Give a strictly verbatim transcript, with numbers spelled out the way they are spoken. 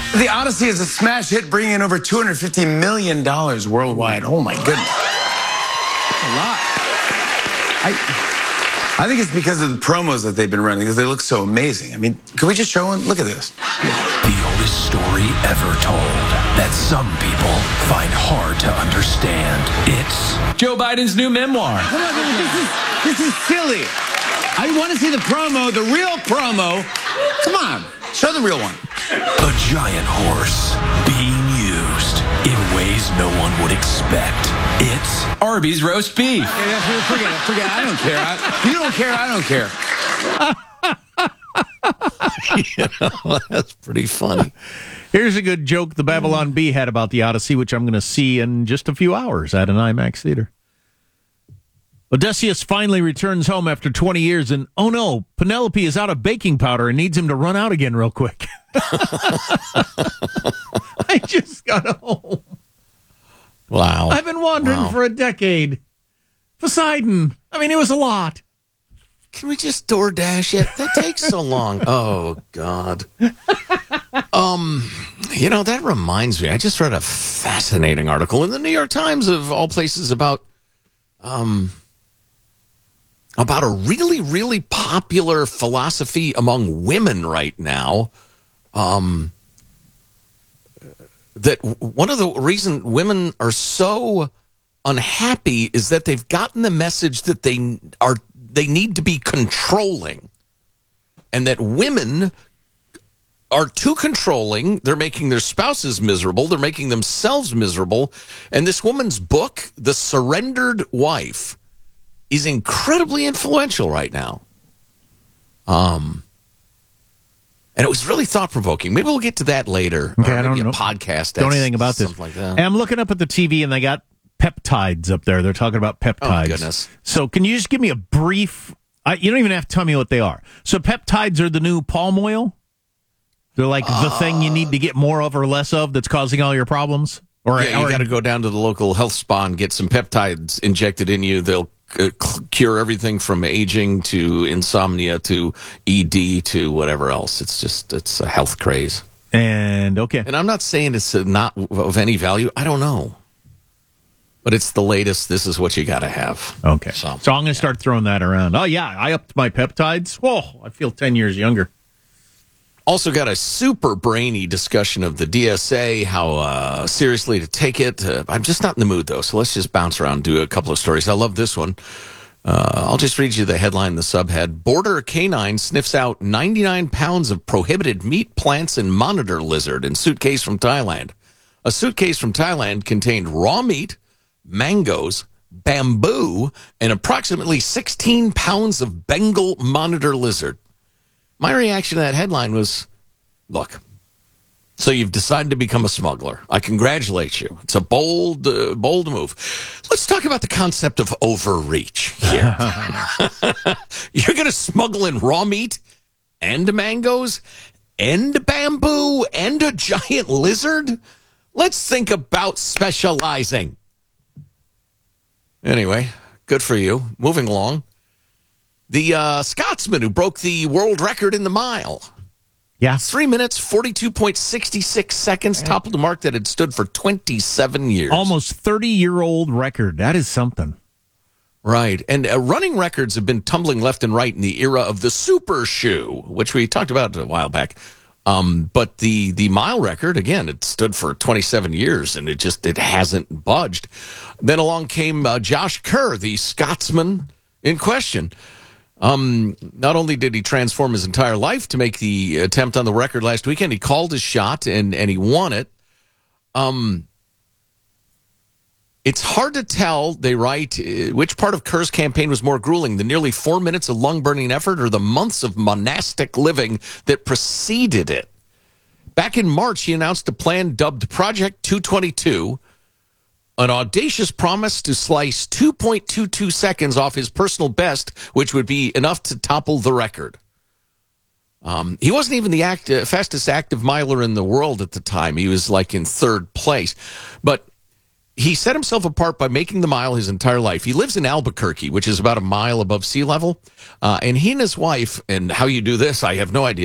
The Odyssey is a smash hit, bringing in over two hundred fifty million dollars worldwide. Oh, my goodness. That's a lot. I, I think it's because of the promos that they've been running, because they look so amazing. I mean, can we just show one? Look at this. The oldest story ever told that some people find hard to understand. It's Joe Biden's new memoir. Come on, this is, this is silly. I want to see the promo, the real promo. Come on, show the real one. A giant horse being used in ways no one would expect. It's Arby's roast beef. Yeah, forget it, forget it. I don't care. I, you don't care, I don't care. You know, that's pretty funny. Here's a good joke the Babylon Bee had about the Odyssey, which I'm going to see in just a few hours at an IMAX theater. Odysseus finally returns home after twenty years, and oh no, Penelope is out of baking powder and needs him to run out again real quick. I just got home. Wow. I've been wandering Wow. for a decade. Poseidon. I mean, it was a lot. Can we just DoorDash it? That takes so long. Oh, God. Um, you know, that reminds me. I just read a fascinating article in the New York Times, of all places, about um about a really, really popular philosophy among women right now. Um, that one of the reasons women are so unhappy is that they've gotten the message that they are they need to be controlling, and that women are too controlling. They're making their spouses miserable. They're making themselves miserable. And this woman's book, The Surrendered Wife, is incredibly influential right now. Um, and it was really thought-provoking. Maybe we'll get to that later. Okay, or I don't maybe know. a podcast. Don't know anything about this. Like that. And I'm looking up at the T V, and they got peptides up there. They're talking about peptides. Oh, goodness. So can you just give me a brief... I, you don't even have to tell me what they are. So peptides are the new palm oil? They're like uh, the thing you need to get more of or less of that's causing all your problems? Or, yeah, you or, got to go down to the local health spa and get some peptides injected in you. They'll uh, cure everything from aging to insomnia to E D to whatever else. It's just, it's a health craze. And, okay. And I'm not saying it's not of any value. I don't know. But it's the latest. This is what you got to have. Okay. So, so I'm going to start throwing that around. Oh, yeah, I upped my peptides. Whoa, I feel ten years younger. Also got a super brainy discussion of the D S A, how uh, seriously to take it. Uh, I'm just not in the mood, though, so let's just bounce around and do a couple of stories. I love this one. Uh, I'll just read you the headline, the subhead. Border canine sniffs out ninety-nine pounds of prohibited meat, plants, and monitor lizard in suitcase from Thailand. A suitcase from Thailand contained raw meat, mangoes, bamboo, and approximately sixteen pounds of Bengal monitor lizard. My reaction to that headline was, look, so you've decided to become a smuggler. I congratulate you. It's a bold, uh, bold move. Let's talk about the concept of overreach here. You're going to smuggle in raw meat and mangoes and bamboo and a giant lizard? Let's think about specializing. Anyway, good for you. Moving along. The uh, Scotsman who broke the world record in the mile. Yeah. Three minutes, forty-two point six six seconds, toppled a mark that had stood for twenty-seven years. Almost thirty-year-old record. That is something. Right. And uh, running records have been tumbling left and right in the era of the super shoe, which we talked about a while back. Um, but the, the mile record, again, it stood for twenty-seven years, and it just it hasn't budged. Then along came uh, Josh Kerr, the Scotsman in question. Um, not only did he transform his entire life to make the attempt on the record last weekend, he called his shot and, and he won it. Um, it's hard to tell, they write, uh, which part of Kerr's campaign was more grueling, the nearly four minutes of lung-burning effort or the months of monastic living that preceded it. Back in March, he announced a plan dubbed Project two twenty-two, an audacious promise to slice two point two two seconds off his personal best, which would be enough to topple the record. Um, he wasn't even the act, uh, fastest active miler in the world at the time. He was like in third place. But he set himself apart by making the mile his entire life. He lives in Albuquerque, which is about a mile above sea level. Uh, and he and his wife, and how you do this, I have no idea.